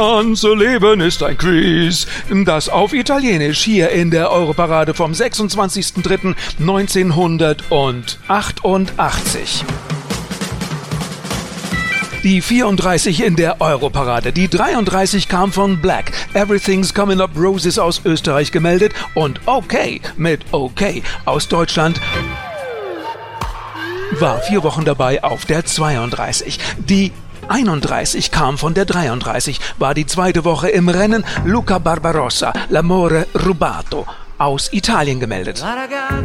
Zu leben ist ein Quiz, das auf Italienisch hier in der Europarade vom 26.03.1988. Die 34 in der Europarade, die 33 kam von Black, Everything's Coming Up Roses aus Österreich gemeldet und Okay mit Okay aus Deutschland war 4 Wochen dabei auf der 32. Die 31 kam von der 33, war die 2. Woche im Rennen. Luca Barbarossa, L'amore rubato, aus Italien gemeldet.